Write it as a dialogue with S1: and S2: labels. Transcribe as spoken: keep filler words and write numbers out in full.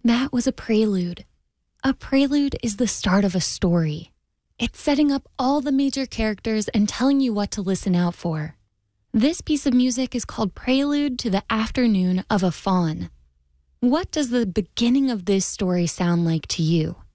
S1: That was a prelude. A prelude is the start of a story. It's setting up all the major characters and telling you what to listen out for. This piece of music is called Prelude to the Afternoon of a Faun. What does the beginning of this story sound like to you?